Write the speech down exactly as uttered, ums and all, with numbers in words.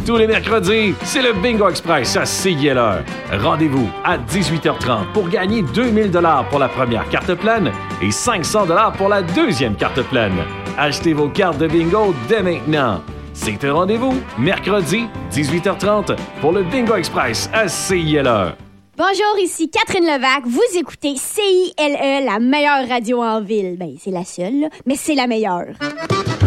Tous les mercredis, c'est le Bingo Express à C I L R. Rendez-vous à dix-huit heures trente pour gagner deux mille dollars pour la première carte pleine et cinq cents dollars pour la deuxième carte pleine. Achetez vos cartes de bingo dès maintenant. C'est un rendez-vous, mercredi, dix-huit heures trente, pour le Bingo Express à C I L R. Bonjour, ici Catherine Levac. Vous écoutez C I L E, la meilleure radio en ville. Ben, c'est la seule, là, mais c'est la meilleure.